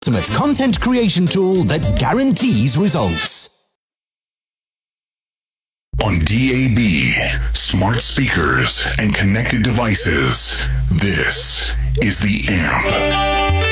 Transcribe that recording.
ultimate content creation tool that guarantees results. On DAB, smart speakers, and connected devices, this is The Amp.